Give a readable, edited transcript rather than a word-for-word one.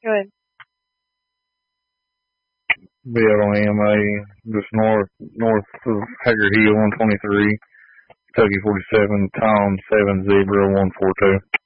Go ahead. Be out on AMA, just north of Haggard Hill, 123, Kentucky 47, Tom 7 Zebra 142.